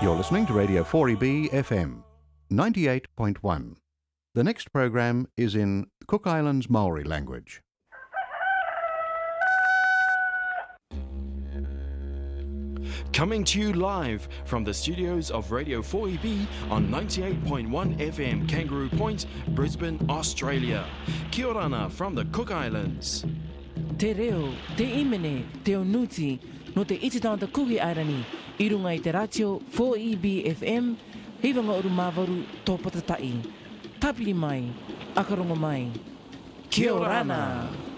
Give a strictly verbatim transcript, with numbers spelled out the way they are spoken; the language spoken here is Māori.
You're listening to Radio four E B F M, ninety-eight point one. The next program is in Cook Islands Maori language. Coming to you live from the studios of Radio four E B on ninety-eight point one F M Kangaroo Point, Brisbane, Australia. Kia orana from the Cook Islands. Te reo, te imene, te onuti, no te ititanga Kuki Airani, i runga i te ratio four E B F M, hewanga uru māwaru tō patatai. Tapiri mai, akarongo mai. Kia orana.